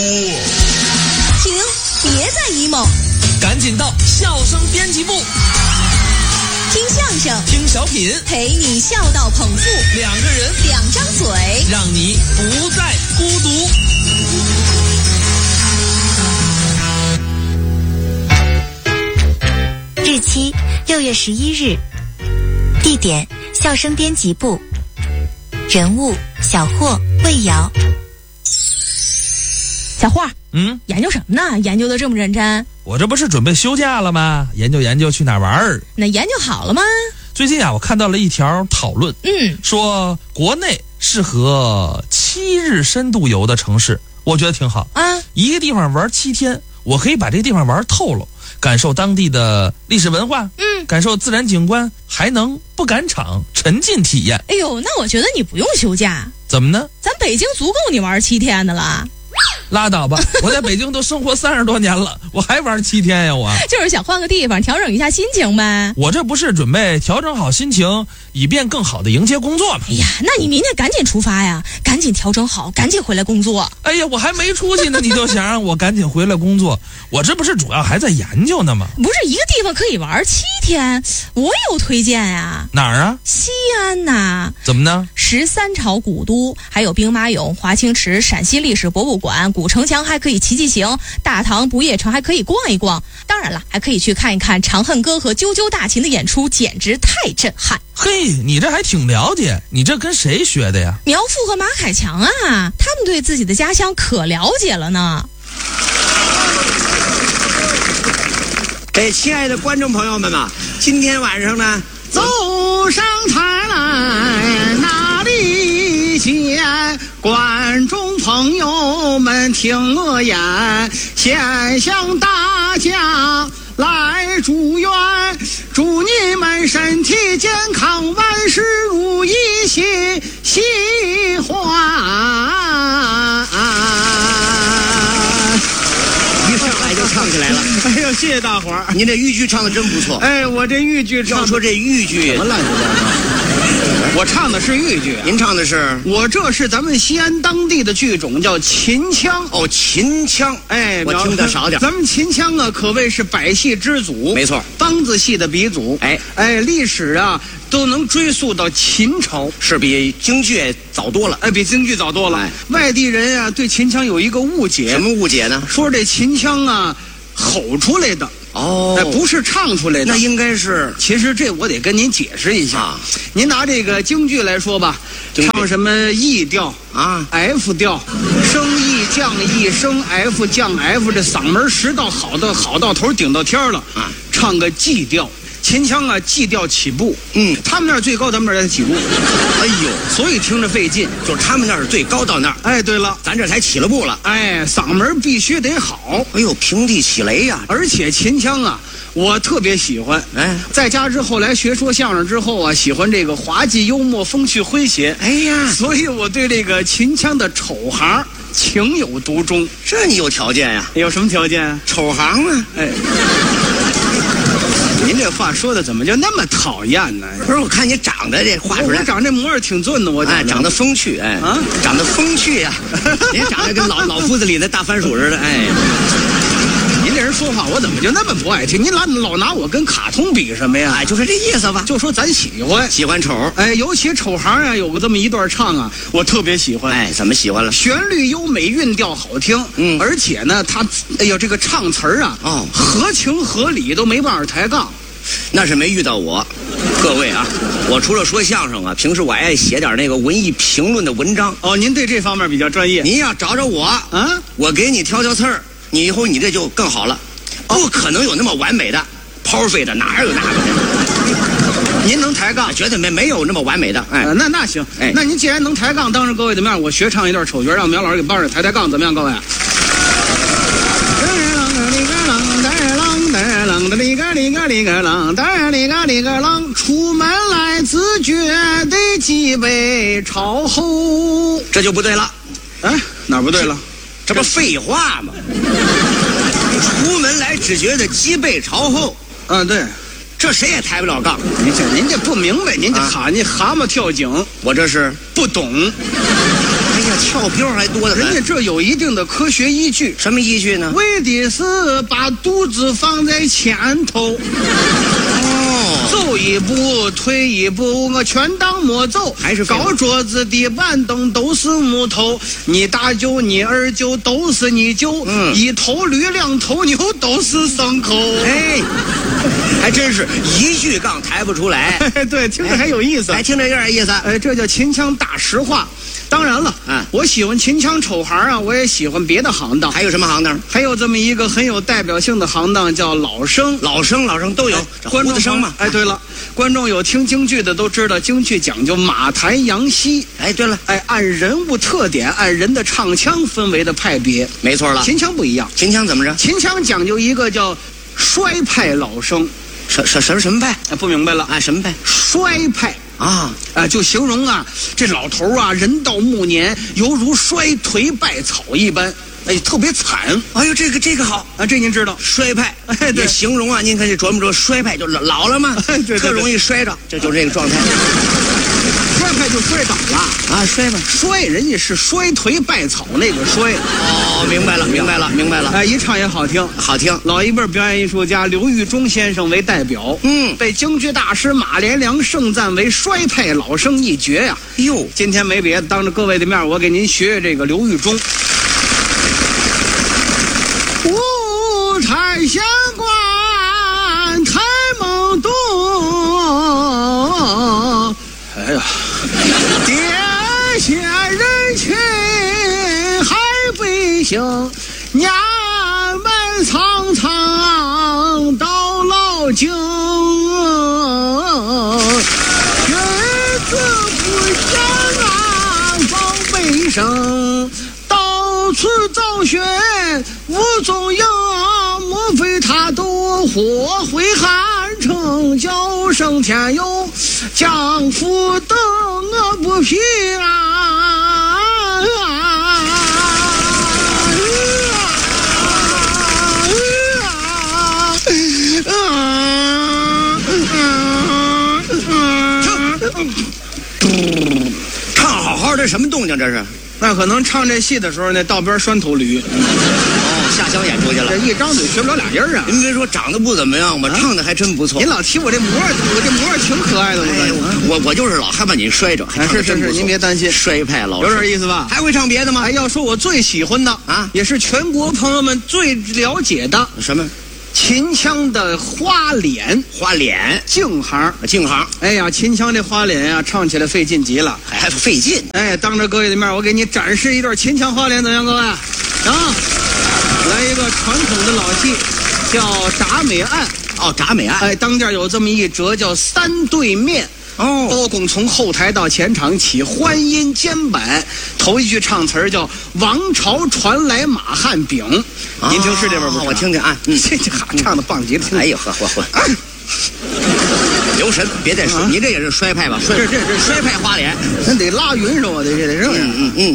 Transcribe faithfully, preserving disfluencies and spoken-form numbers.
停，别再 emo， 赶紧到笑声编辑部， 听相声， 听小品， 陪你笑到捧腹， 两个人， 两张嘴， 让你不再孤独。 日期六月十一日，地点笑声编辑部，人物小霍、魏瑶。 小霍， 嗯， 研究什么呢？研究的这么认真？ 我这不是准备休假了吗？研究研究去哪儿玩儿。 那研究好了吗？ 最近啊，我看到了一条讨论， 嗯， 说国内适合七日深度游的城市，我觉得挺好啊。 一个地方玩七天，我可以把这个地方玩透了，感受当地的历史文化， 嗯， 感受自然景观，还能不赶场，沉浸体验。 哎呦，那我觉得你不用休假。 怎么呢？ 咱北京足够你玩七天的了。 拉倒吧，我在北京都生活三十多年了，我还玩七天呀？我就是想换个地方调整一下心情呗。 我这不是准备调整好心情，以便更好的迎接工作吗？ 哎呀，那你明天赶紧出发呀，赶紧调整好，赶紧回来工作。 哎呀，我还没出去呢，你就想让我赶紧回来工作？我这不是主要还在研究呢吗？ 不是一个地方可以玩七天，我有推荐呀。 哪儿啊？ 西安呐。 怎么呢？ 十三朝古都，还有兵马俑、华清池、陕西历史博物馆、古城墙还可以骑骑行，大唐不夜城还可以逛一逛。当然了，还可以去看一看《长恨歌》和啾啾大琴的演出，简直太震撼。 嘿，你这还挺了解，你这跟谁学的呀？ 苗阜和马凯强啊，他们对自己的家乡可了解了呢。 哎，亲爱的观众朋友们嘛，今天晚上呢， 走上台来哪里见？观众朋友们听我言，先向大家来祝愿，祝你们身体健康，万事如意，喜喜欢。 一上来就唱起来了。 哎呦，谢谢大伙儿！ 您这豫剧唱的真不错。 哎，我这豫剧唱， 要说这豫剧什么乱七八糟？我唱的是豫剧， 您唱的是？ 我这是咱们西安当地的剧种，叫秦腔。 哦，秦腔。 哎， 我听得少点。 咱们秦腔啊，可谓是百戏之祖， 没错， 梆子戏的鼻祖。 哎哎，历史啊都能追溯到秦朝， 是比京剧早多了。 哎，比京剧早多了。 哎， 外地人啊对秦腔有一个误解。 什么误解呢？ 说这秦腔啊吼出来的。 哦， 哎，不是唱出来的， 那应该是。 其实这我得跟您解释一下。 啊、 您拿这个京剧来说吧，唱什么 E 调啊 ，F 调，升 E 降 E 升 F 降 F， 这嗓门实到好到好到头顶到天了啊！唱个 G 调。秦腔啊 ，G 调起步， 嗯， 他们那儿最高，咱们这儿才起步。 哎呦， 所以听着费劲， 就是他们那儿最高到那儿。 哎，对了， 咱这才起了步了。 哎，嗓门必须得好。 哎呦，平地起雷呀！ 而且秦腔啊，我特别喜欢。 哎， 在家之后来学说相声之后啊，喜欢这个滑稽幽默、风趣诙谐。 哎呀， 所以我对这个秦腔的丑行情有独钟。 这你有条件呀？ 有什么条件啊？ 丑行啊！ 哎。您这话说的怎么就那么讨厌呢？ 不是，我看你长得这画出来， 我长这模样挺俊的，我哎，长得风趣，哎啊，长得风趣呀、啊，您长得跟老老夫子里的大番薯似的，哎。 您这人说话我怎么就那么不爱听？您老老拿我跟卡通比什么呀？ 哎，就是这意思吧。 就说咱喜欢喜欢丑， 哎，尤其丑行啊，有个这么一段唱啊，我特别喜欢。 哎，怎么喜欢了？ 旋律优美，韵调好听， 嗯， 而且呢，他哎呦，这个唱词儿啊， 哦， 合情合理，都没办法抬杠。 那是没遇到我，各位啊，我除了说相声啊，平时我爱写点那个文艺评论的文章。 哦，您对这方面比较专业。 您要找找我啊， 我给你挑挑刺儿，你以后你这就更好了。哦、不可能有那么完美的抛废的，哪有那个？ 您能抬杠？ 绝对没没有那么完美的。哎， 呃、那那行，哎，那您既然能抬杠，当着各位怎么样？我学唱一段丑角，让苗老师给帮着抬抬杠，怎么样？各位。出门来自觉得脊背朝后， 这就不对了。 哎，哪儿不对了？ 这不废话吗？出门来只觉得脊背朝后。 啊，对， 这谁也抬不了杠。 您这您这不明白，您这哈、啊、你蛤蟆跳井， 我这是不懂。 哎呀， 跳标还多的很。 人家这有一定的科学依据。 什么依据呢？ 为的是把肚子放在前头。 哦， 走一步退一步，我全当没走。 还是高桌子地板凳都是木头，你大舅你二舅都是你舅， 嗯一头驴两头牛都是牲口。 哎，还真是一句杠抬不出来。 对，听着还有意思。 哎，听着有点意思。 哎，这叫秦腔大实话。当然了， 嗯我喜欢秦腔丑行啊，我也喜欢别的行当。 还有什么行当？ 还有这么一个很有代表性的行当，叫老生。 老生老生都有，这观众胡子生嘛。 哎，对了，观众有听京剧的都知道，京剧讲究马台扬膝。 哎，对了， 哎，按人物特点，按人的唱腔分为的派别。 没错了。 秦腔不一样， 秦腔怎么着？ 秦腔讲究一个叫衰派老生。 什什什么什么派？ 哎，不明白了啊，什么派？ 衰派。 啊， 啊，就形容啊，这老头啊，人到暮年，犹如衰颓败草一般，哎，特别惨。 哎呦，这个这个好啊，这您知道， 衰派， 哎，对， 也形容啊，您看这琢磨琢磨，衰派就老老了嘛， 对对对特容易摔着，这就是这个状态。 衰派就摔倒了啊，衰吧， 衰，人家是衰颓败草那个衰。 哦，明白了，明白了，明白了。 哎，一唱也好听， 好听。 老一辈表演艺术家刘玉忠先生为代表， 嗯， 被京剧大师马连良盛赞为衰派老生一绝呀。 哟， 今天没别的，当着各位的面，我给您学学这个刘玉忠。五台相关台梦东，哎呀，跌下人群还不行，娘们苍苍到老井，君子不讲啊防卫生，到处找寻无踪影，莫非他都活回汉城，叫声天佑将夫等我不平啊！ 唱好好的，什么动静这是？ 那可能唱这戏的时候，那道边拴头驴， 哦，下乡演出去了这。一张嘴学不了俩音儿啊！ 您别说长得不怎么样吧，唱的还真不错。 您老提我这模样，我这模样挺可爱的， 哎， 我我我就是老害怕你摔着。还哎， 唱得是是是， 真不错您别担心， 衰派老有生点意思吧？ 还会唱别的吗？ 哎，要说我最喜欢的啊也是全国朋友们最了解的什么？ 秦腔的花脸花脸净行。 净行， 哎呀，秦腔这花脸呀，唱起来费劲极了。 还还费劲。 哎，当着各位的面，我给你展示一段秦腔花脸，怎么样，各位？啊，来一个传统的老戏，叫《铡美案》。 哦，铡美案。 哎，当间有这么一折叫三对面。 哦， 包公从后台到前场起，欢音肩板。头一句唱词儿叫“王朝传来马汉饼”，您听是这边不是？ 我听听啊。嗯， 这这哈唱的棒极了。 哎呦呵呵呵，留神，别再说，你这也是衰派吧？衰， 这这这衰派花脸， 咱得拉匀是我的，这得是。 嗯嗯嗯。